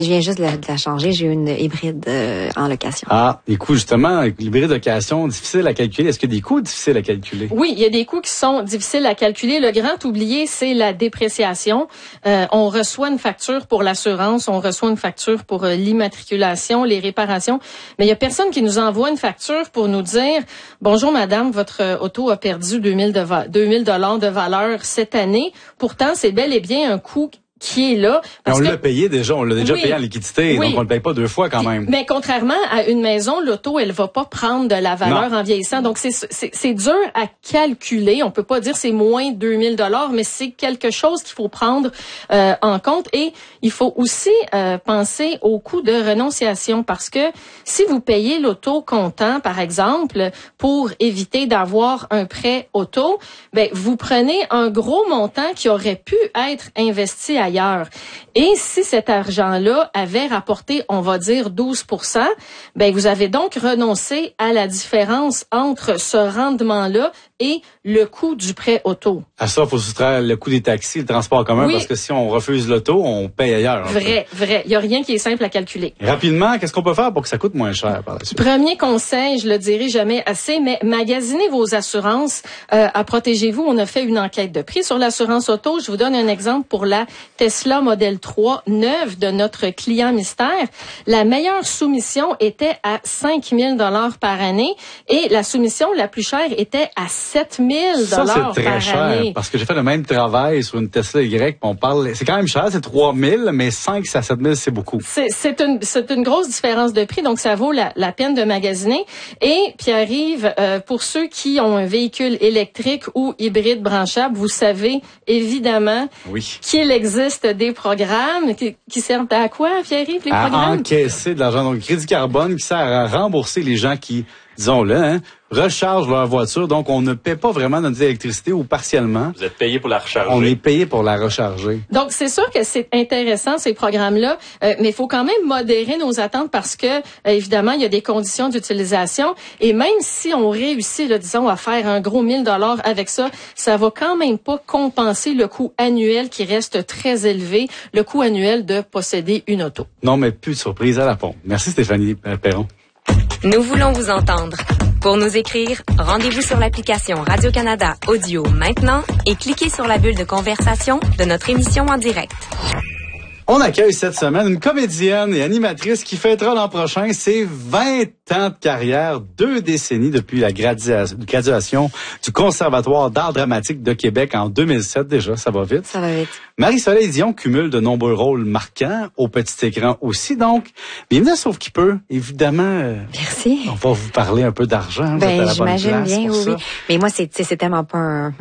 Je viens juste de la changer. J'ai eu une hybride en location. Ah, les coûts, justement, l'hybride location, difficile à calculer. Est-ce qu'il y a des coûts difficiles à calculer? Oui, il y a des coûts qui sont difficiles à calculer. Le grand oublié, c'est la dépréciation. On reçoit une facture pour l'assurance, on reçoit une facture pour l'immatriculation, les réparations, mais il y a personne qui nous envoie une facture pour nous dire « Bonjour madame, votre auto a perdu 2000 $ de valeur cette année. Pourtant, c'est bel et bien un coût qui est là. » Mais on l'a payé déjà, on l'a déjà payé en liquidité, oui. donc on le paye pas deux fois quand même. Mais contrairement à une maison, l'auto, elle va pas prendre de la valeur en vieillissant. Donc c'est dur à calculer. On peut pas dire c'est moins 2000 $, mais c'est quelque chose qu'il faut prendre en compte. Et il faut aussi penser au coût de renonciation, parce que si vous payez l'auto comptant, par exemple, pour éviter d'avoir un prêt auto, ben vous prenez un gros montant qui aurait pu être investi ailleurs. Et si cet argent-là avait rapporté, on va dire 12 %, ben vous avez donc renoncé à la différence entre ce rendement-là et le coût du prêt auto. À ça, il faut soustraire le coût des taxis, le transport en commun, parce que si on refuse l'auto, on paye ailleurs. Vrai. Il n'y a rien qui est simple à calculer. Rapidement, qu'est-ce qu'on peut faire pour que ça coûte moins cher par la suite? Premier conseil, je le dirai jamais assez, mais magasinez vos assurances à Protégez-vous. On a fait une enquête de prix sur l'assurance auto. Je vous donne un exemple pour la Tesla Model 3 neuve de notre client mystère. La meilleure soumission était à 5 000 $ par année et la soumission la plus chère était à 7 000 $ ça, c'est très cher, année. parce que j'ai fait le même travail sur une Tesla Y, on parle, c'est quand même cher, c'est 3 000, mais 5 à 7 000, c'est beaucoup. C'est une grosse différence de prix, donc ça vaut la peine de magasiner. Et Pierre-Yves, pour ceux qui ont un véhicule électrique ou hybride branchable, vous savez évidemment qu'il existe des programmes qui servent à quoi, Pierre-Yves, les programmes? À encaisser de l'argent. Donc, crédit carbone qui sert à rembourser les gens qui, disons-le, rechargent leur voiture. Donc, on ne paie pas vraiment notre électricité ou partiellement. Vous êtes payé pour la recharger. On est payé pour la recharger. Donc, c'est sûr que c'est intéressant, ces programmes-là, mais il faut quand même modérer nos attentes parce que, évidemment, il y a des conditions d'utilisation. Et même si on réussit, là, disons, à faire un gros 1000 $ avec ça, ça va quand même pas compenser le coût annuel qui reste très élevé, le coût annuel de posséder une auto. Non, mais plus de surprise à la pompe. Merci Stéphanie Perron. Nous voulons vous entendre. Pour nous écrire, rendez-vous sur l'application Radio-Canada Audio maintenant et cliquez sur la bulle de conversation de notre émission en direct. On accueille cette semaine une comédienne et animatrice qui fêtera l'an prochain ses 20 ans de carrière, 2 décennies depuis la graduation du Conservatoire d'art dramatique de Québec en 2007 déjà. Ça va vite. Ça va vite. Marie-Soleil Dion cumule de nombreux rôles marquants au petit écran aussi. Donc, bienvenue à Sauf qui peut. Évidemment, merci. On va vous parler un peu d'argent. Ben, j'imagine bien, oui. Mais moi, c'est tellement pas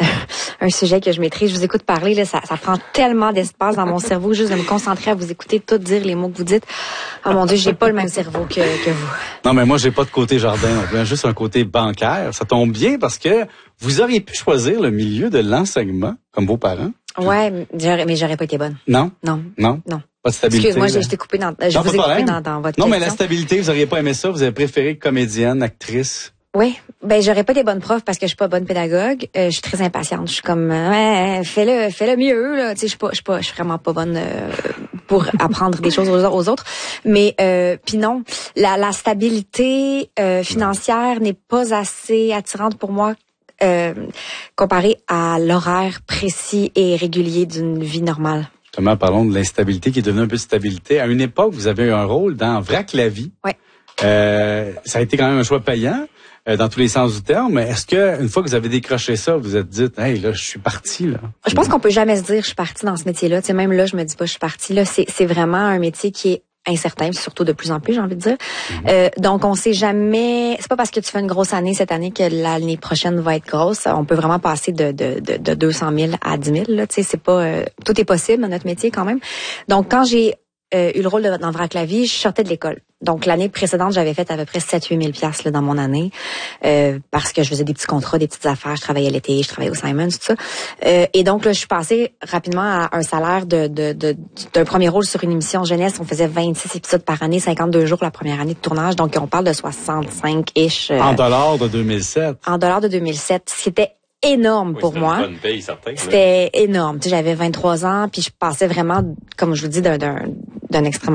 un sujet que je maîtrise. Je vous écoute parler, là, ça prend tellement d'espace dans mon cerveau juste de me concentrer à vous écouter, tout dire les mots que vous dites. Oh mon Dieu, j'ai pas le même cerveau que vous. Non, mais moi, j'ai pas de côté jardin non plus, juste un côté bancaire. Ça tombe bien parce que vous auriez pu choisir le milieu de l'enseignement, comme vos parents. Ouais, mais j'aurais pas été bonne. Non? Non. Non? Non. Pas de stabilité. Excuse-moi, je t'ai coupé dans votre question. Non, mais la stabilité, vous auriez pas aimé ça? Vous avez préféré comédienne, actrice? Oui, ben j'aurais pas des bonnes profs parce que je suis pas bonne pédagogue. Je suis très impatiente. Je suis comme fais-le mieux là. Tu sais, je suis vraiment pas bonne pour apprendre des choses aux autres. Mais puis non, la stabilité financière n'est pas assez attirante pour moi comparée à l'horaire précis et régulier d'une vie normale. Justement, parlons de l'instabilité qui est devenue un peu de stabilité. À une époque, vous avez eu un rôle dans Vrac la vie. Oui. Ça a été quand même un choix payant. Dans tous les sens du terme, mais est-ce que une fois que vous avez décroché ça, vous êtes dit, hey là, je suis parti là. Je pense qu'on peut jamais se dire je suis parti dans ce métier-là. Tu sais, même là, je me dis pas je suis parti là. C'est vraiment un métier qui est incertain, surtout de plus en plus, j'ai envie de dire. Donc, on sait jamais. C'est pas parce que tu fais une grosse année cette année que l'année prochaine va être grosse. On peut vraiment passer de 200 000 à 10 000. Là, tu sais, c'est pas tout est possible dans notre métier quand même. Donc, quand j'ai eu le rôle dans Vrac la vie, je sortais de l'école. Donc, l'année précédente, j'avais fait à peu près 7-8 000 $ là, dans mon année, parce que je faisais des petits contrats, des petites affaires, je travaillais l'été, je travaillais au Simons, tout ça. Et donc, là, je suis passée rapidement à un salaire d'un premier rôle sur une émission jeunesse. On faisait 26 épisodes par année, 52 jours la première année de tournage. Donc, on parle de 65-ish. En dollars de 2007. En dollars de 2007. C'était énorme pour moi. Une bonne paye, certain. C'était énorme. Tu sais, j'avais 23 ans, puis je passais vraiment, comme je vous dis, d'un extrême